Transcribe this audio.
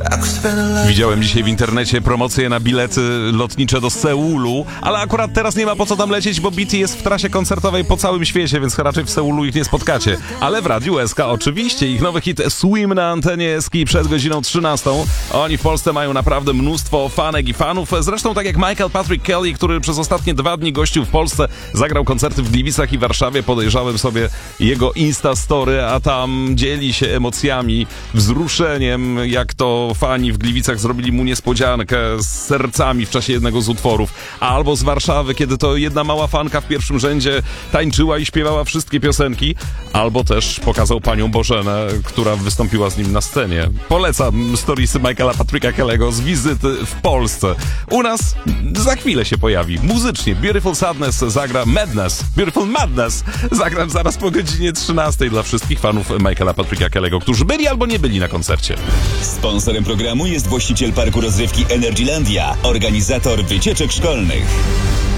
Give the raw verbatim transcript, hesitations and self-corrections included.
Widziałem dzisiaj w internecie promocje na bilety lotnicze do Seulu, ale akurat teraz nie ma po co tam lecieć, bo B T jest w trasie koncertowej po całym świecie, więc raczej w Seulu ich nie spotkacie. Ale w Radiu S K oczywiście ich nowy hit Swim na antenie S K przed godziną trzynastą. Oni w Polsce mają naprawdę mnóstwo fanek i fanów. Zresztą tak jak Michael Patrick Kelly, który przez ostatnie dwa dni gościł w Polsce, zagrał koncerty w Gliwicach i Warszawie. Podejrzałem sobie jego Instastory, a tam dzieli się emocjami, wzruszeniem, jak to fani w Gliwicach zrobili mu niespodziankę z sercami w czasie jednego z utworów. Albo z Warszawy, kiedy to jedna mała fanka w pierwszym rzędzie tańczyła i śpiewała wszystkie piosenki. Albo też pokazał panią Bożenę, która wystąpiła z nim na scenie. Polecam storiesy Michaela Patricka Kelly'ego z wizyty w Polsce. U nas za chwilę się pojawi. Muzycznie Beautiful Sadness zagra Madness. Beautiful Madness zagram zaraz po godzinie trzynastej dla wszystkich fanów Michaela Patricka Kelly'ego, którzy byli albo nie byli na koncercie. Sponsorem programu jest właściciel parku rozrywki Energylandia, organizator wycieczek szkolnych.